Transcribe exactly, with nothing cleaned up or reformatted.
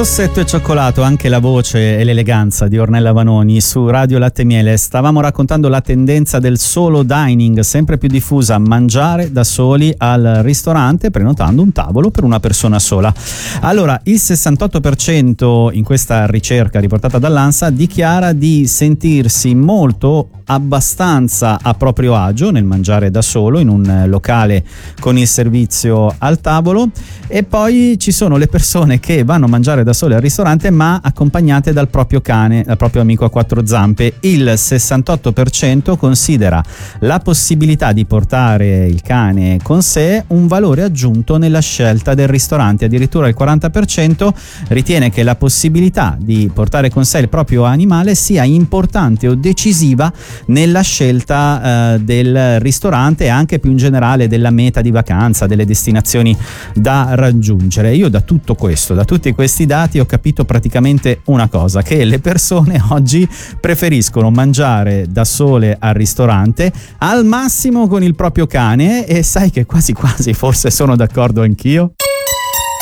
Rossetto e cioccolato, anche la voce e l'eleganza di Ornella Vanoni su Radio Latte e Miele. Stavamo raccontando la tendenza del solo dining, sempre più diffusa, mangiare da soli al ristorante prenotando un tavolo per una persona sola. Allora, il sessantotto per cento in questa ricerca riportata dall'ANSA dichiara di sentirsi molto, abbastanza a proprio agio nel mangiare da solo in un locale con il servizio al tavolo, e poi ci sono le persone che vanno a mangiare da sole al ristorante ma accompagnate dal proprio cane, dal proprio amico a quattro zampe. Il sessantotto per cento considera la possibilità di portare il cane con sé un valore aggiunto nella scelta del ristorante. Addirittura il quaranta per cento ritiene che la possibilità di portare con sé il proprio animale sia importante o decisiva nella scelta eh, del ristorante e anche più in generale della meta di vacanza, delle destinazioni da raggiungere. Io da tutto questo, da tutti questi dati ho capito praticamente una cosa: che le persone oggi preferiscono mangiare da sole al ristorante, al massimo con il proprio cane, e sai che quasi quasi forse sono d'accordo anch'io.